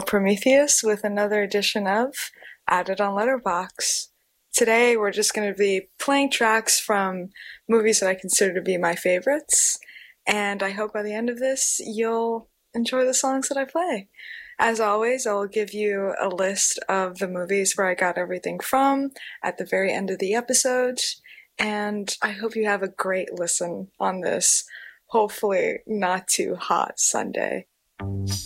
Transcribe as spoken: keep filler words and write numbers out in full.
Prometheus with another edition of Added on Letterbox. Today we're just going to be playing tracks from movies that I consider to be my favorites, and I hope by the end of this you'll enjoy the songs that I play. As always, I'll give you a list of the movies where I got everything from at the very end of the episode, and I hope you have a great listen on this, hopefully not too hot Sunday.